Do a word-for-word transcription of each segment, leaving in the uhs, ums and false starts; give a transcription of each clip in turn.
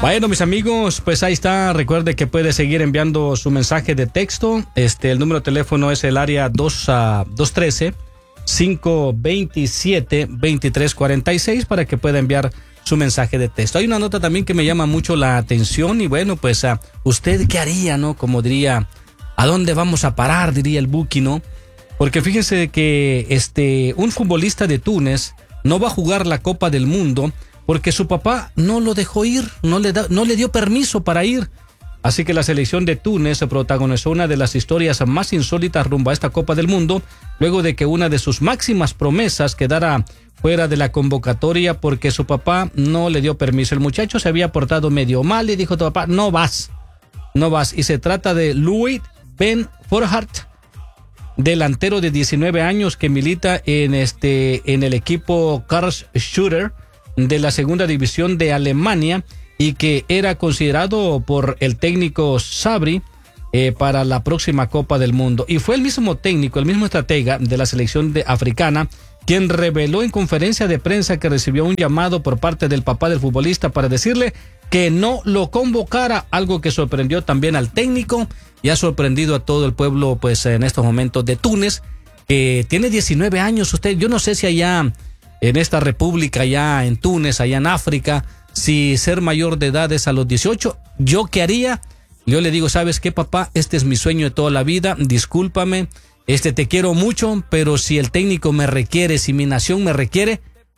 Bueno, mis amigos, pues ahí está. Recuerde que puede seguir enviando su mensaje de texto. Este, el número de teléfono es el área dos trece, cinco veintisiete, veintitrés cuarenta y seis para que pueda enviar su mensaje de texto. Hay una nota también que me llama mucho la atención y bueno, pues uh, ¿usted qué haría, no? Como diría, ¿a dónde vamos a parar? Diría el Buki, ¿no? Porque fíjense que este, un futbolista de Túnez no va a jugar la Copa del Mundo porque su papá no lo dejó ir, no le, da, no le dio permiso para ir. Así que la selección de Túnez protagonizó una de las historias más insólitas rumbo a esta Copa del Mundo, luego de que una de sus máximas promesas quedara fuera de la convocatoria porque su papá no le dio permiso. El muchacho se había portado medio mal y dijo a tu papá, no vas, no vas. Y se trata de Louis Ben Forhart, delantero de diecinueve años que milita en, este, en el equipo Karlsruhe de la segunda división de Alemania y que era considerado por el técnico Sabri eh, para la próxima Copa del Mundo. Y fue el mismo técnico, el mismo estratega de la selección de africana quien reveló en conferencia de prensa que recibió un llamado por parte del papá del futbolista para decirle que no lo convocara, algo que sorprendió también al técnico y ha sorprendido a todo el pueblo pues en estos momentos de Túnez, que tiene diecinueve años. Usted, yo no sé si allá en esta república, allá en Túnez, allá en África, si ser mayor de edad es a los dieciocho, ¿yo qué haría? Yo le digo, ¿sabes qué, papá? Este es mi sueño de toda la vida, discúlpame, este te quiero mucho, pero si el técnico me requiere, si mi nación me requiere,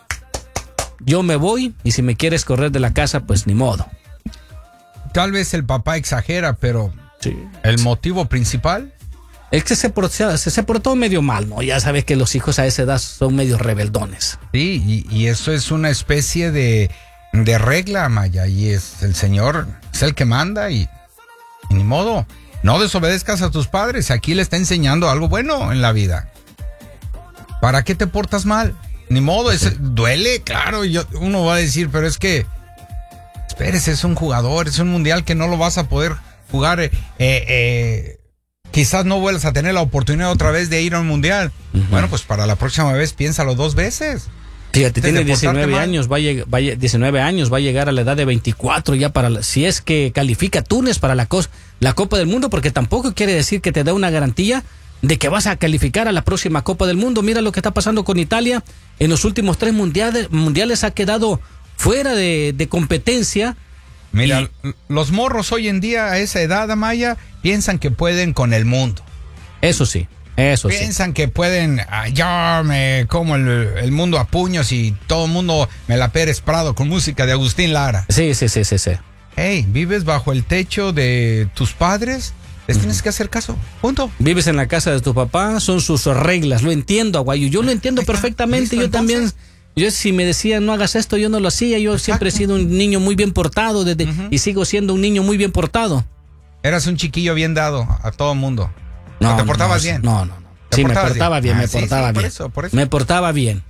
yo me voy, y si me quieres correr de la casa, pues ni modo. Tal vez el papá exagera, pero sí, el motivo principal es que se portó, se, se portó medio mal, ¿no? Ya sabes que los hijos a esa edad son medio rebeldones. Sí, y, y eso es una especie de, de regla, Maya, y es el señor, es el que manda y, y ni modo. No desobedezcas a tus padres, aquí le está enseñando algo bueno en la vida. ¿Para qué te portas mal? Ni modo, es, duele, claro, yo, uno va a decir, pero es que, espérese, es un jugador, es un mundial que no lo vas a poder jugar, eh, eh, quizás no vuelvas a tener la oportunidad otra vez de ir a un mundial. Uh-huh. Bueno, pues para la próxima vez piénsalo dos veces. Fíjate, tiene diecinueve años, va a, lleg- va a, diecinueve años, va a llegar a la edad de veinticuatro ya para, la, si es que califica Túnez para la, cos, la Copa del Mundo, porque tampoco quiere decir que te da una garantía de que vas a calificar a la próxima Copa del Mundo. Mira lo que está pasando con Italia, en los últimos tres mundiales, mundiales ha quedado fuera de, de competencia. Mira, y los morros hoy en día a esa edad, Amaya, piensan que pueden con el mundo. Eso sí. Eso Piensan sí. que pueden, ah, yo me como el, el mundo a puños y todo el mundo me la Pérez Prado con música de Agustín Lara. Sí, sí, sí, sí, sí. Hey, vives bajo el techo de tus padres, les uh-huh. tienes que hacer caso, punto. Vives en la casa de tu papá, son sus reglas, lo entiendo, Aguayo, yo lo entiendo Ahí perfectamente, yo también, yo si me decían no hagas esto, yo no lo hacía, yo Exacto. siempre he sido un niño muy bien portado desde, uh-huh. y sigo siendo un niño muy bien portado. Eras un chiquillo bien dado a todo el mundo. No, ¿No te portabas no, bien? No, no, no. Sí, me portaba bien, bien ah, me portaba sí, sí, bien. Por eso, por eso. Me portaba bien.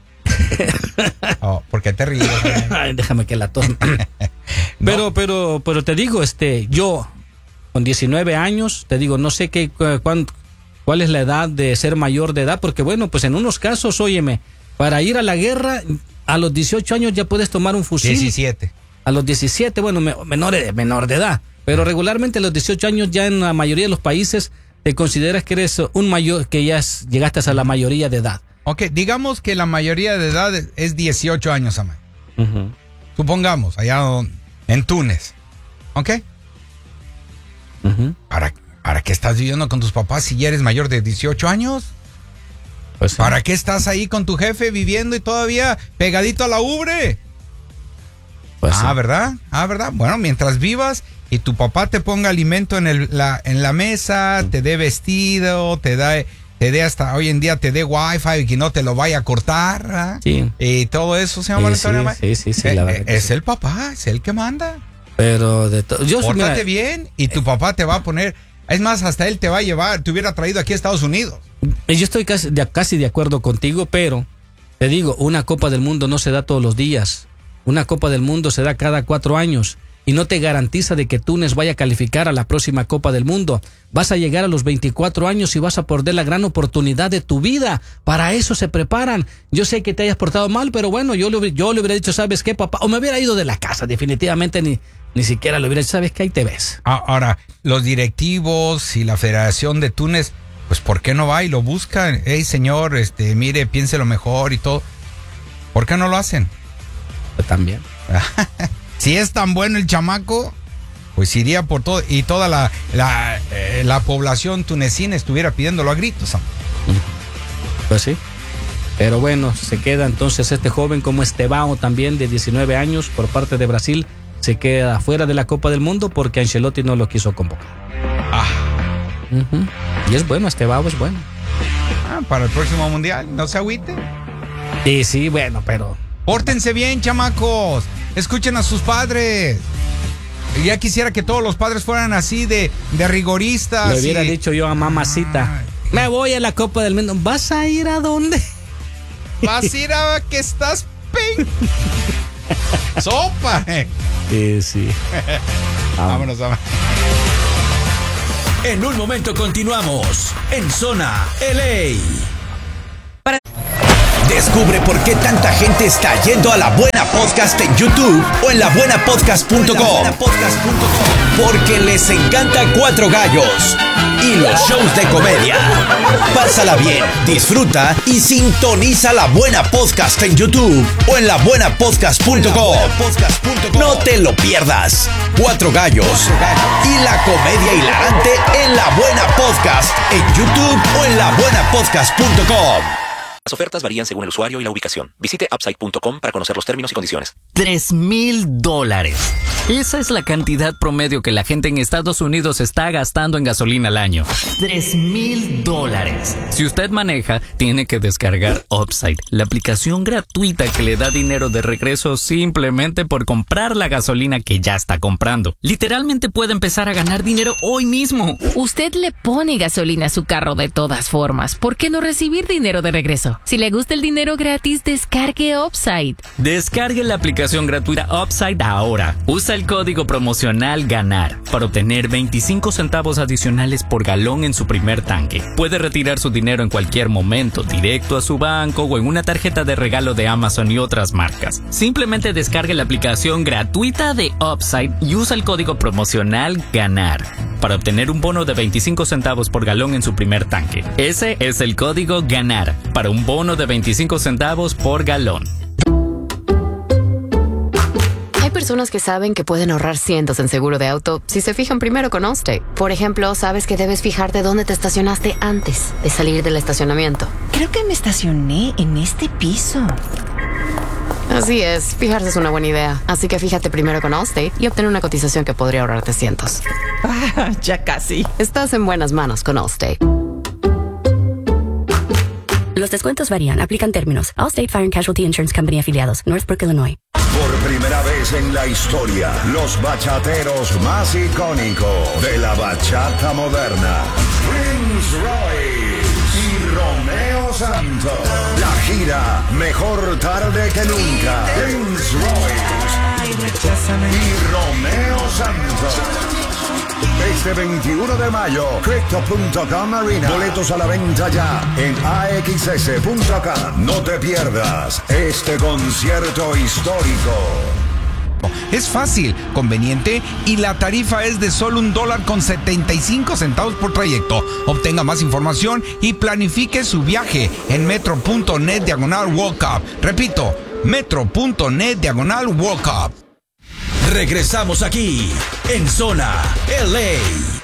Oh, ¿por qué te ríes? Ay, déjame que la tos. no. Pero, pero, pero te digo, este, yo con diecinueve años, te digo, no sé qué, cuán, cuál es la edad de ser mayor de edad, porque bueno, pues en unos casos, óyeme, para ir a la guerra, a los dieciocho años ya puedes tomar un fusil. diecisiete. A los diecisiete, bueno, menor, menor de edad, pero regularmente a los dieciocho años ya en la mayoría de los países te consideras que eres un mayor, que ya es, llegaste a la mayoría de edad. Ok, digamos que la mayoría de edad es dieciocho años, Amay. Uh-huh. Supongamos, allá en Túnez. ¿Ok? Uh-huh. ¿Para, ¿Para qué estás viviendo con tus papás si ya eres mayor de dieciocho años? Pues sí. ¿Para qué estás ahí con tu jefe viviendo y todavía pegadito a la ubre? Pues ah, sí. ¿verdad? Ah, ¿verdad? Bueno, mientras vivas y tu papá te ponga alimento en, el, la, en la mesa, te dé vestido, te da... te dé hasta hoy en día te dé wifi y que no te lo vaya a cortar, ¿eh? Sí. Y todo eso se llama sí, la sí, sí, sí, sí, eh, la verdad es sí. el papá, es el que manda. Pero de todo, yo pórtate bien y tu papá te va a poner, es más, hasta él te va a llevar, te hubiera traído aquí a Estados Unidos. Yo estoy casi de, casi de acuerdo contigo, pero te digo, una Copa del Mundo no se da todos los días. Una Copa del Mundo se da cada cuatro años. Y no te garantiza de que Túnez vaya a calificar a la próxima Copa del Mundo. Vas a llegar a los veinticuatro años y vas a perder la gran oportunidad de tu vida. Para eso se preparan. Yo sé que te hayas portado mal, pero bueno, yo le, yo le hubiera dicho, ¿sabes qué, papá? O me hubiera ido de la casa, definitivamente ni, ni siquiera lo hubiera dicho, ¿sabes qué? Ahí te ves. Ahora, los directivos y la Federación de Túnez, pues ¿por qué no va y lo buscan? Hey, señor, este, mire, piénselo mejor y todo. ¿Por qué no lo hacen? Yo también. Si es tan bueno el chamaco, pues iría por todo y toda la, la, eh, la población tunecina estuviera pidiéndolo a gritos. Pues sí. Pero bueno, se queda entonces este joven como Estevão también de diecinueve años por parte de Brasil. Se queda fuera de la Copa del Mundo porque Ancelotti no lo quiso convocar. Ah. Uh-huh. Y es bueno, Estevão es bueno. Ah, para el próximo mundial, no se agüite. Sí, sí, bueno, pero... Pórtense bien, chamacos. Escuchen a sus padres. Ya quisiera que todos los padres fueran así de, de rigoristas. Le hubiera y... dicho yo a mamacita, Ay. me voy a la Copa del Mundo. ¿Vas a ir a dónde? Vas a ir a que estás pen. Sopa. Sí, sí. Vámonos, vámonos. En un momento continuamos en Zona L A. Para... Descubre por qué tanta gente está yendo a La Buena Podcast en YouTube o en la buena podcast punto com. Porque les encanta Cuatro Gallos y los shows de comedia. Pásala bien, disfruta y sintoniza La Buena Podcast en YouTube o en la buena podcast punto com. No te lo pierdas. Cuatro Gallos y la comedia hilarante en La Buena Podcast en YouTube o en la buena podcast punto com. Las ofertas varían según el usuario y la ubicación. Visite upside punto com para conocer los términos y condiciones. Tres mil dólares. Esa es la cantidad promedio que la gente en Estados Unidos está gastando en gasolina al año. Tres mil dólares. Si usted maneja, tiene que descargar Upside, la aplicación gratuita que le da dinero de regreso simplemente por comprar la gasolina que ya está comprando. Literalmente puede empezar a ganar dinero hoy mismo. Usted le pone gasolina a su carro de todas formas. ¿Por qué no recibir dinero de regreso? Si le gusta el dinero gratis, descargue Upside. Descargue la aplicación gratuita Upside ahora. Usa el código promocional GANAR para obtener veinticinco centavos adicionales por galón en su primer tanque. Puede retirar su dinero en cualquier momento, directo a su banco o en una tarjeta de regalo de Amazon y otras marcas. Simplemente descargue la aplicación gratuita de Upside y usa el código promocional GANAR para obtener un bono de veinticinco centavos por galón en su primer tanque. Ese es el código GANAR para un bono de veinticinco centavos por galón. Hay personas que saben que pueden ahorrar cientos en seguro de auto si se fijan primero con Allstate. Por ejemplo, sabes que debes fijarte dónde te estacionaste antes de salir del estacionamiento. Creo que me estacioné en este piso. Así es, fijarse es una buena idea. Así que fíjate primero con Allstate y obtén una cotización que podría ahorrarte cientos. Ah, ya casi. Estás en buenas manos con Allstate. Los descuentos varían. Aplican términos. Allstate Fire and Casualty Insurance Company afiliados. Northbrook, Illinois. Por primera vez en la historia, los bachateros más icónicos de la bachata moderna, Prince Royce y Romeo Santos. La gira Mejor Tarde que Nunca. Prince Royce y Romeo Santos. Este veintiuno de mayo, Crypto punto com Arena. Boletos a la venta ya en A X S punto com. No te pierdas este concierto histórico. Es fácil, conveniente y la tarifa es de solo un dólar con setenta y cinco centavos por trayecto. Obtenga más información y planifique su viaje en metro punto net diagonal World Cup. Repito, metro punto net diagonal World Cup. Regresamos aquí en Zona L A.